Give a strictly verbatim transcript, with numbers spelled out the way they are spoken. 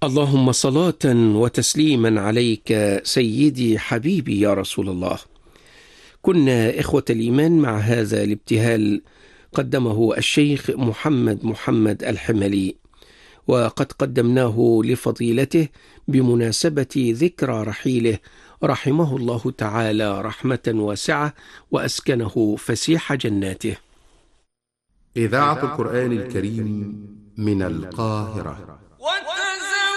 اللهم صلاة وتسليما عليك سيدي حبيبي يا رسول الله. كنا إخوة الإيمان مع هذا الابتهال قدمه الشيخ محمد محمد الحملي، وقد قدمناه لفضيلته بمناسبة ذكرى رحيله رحمه الله تعالى رحمة واسعة وأسكنه فسيح جناته. إذاعة القرآن الكريم من القاهرة.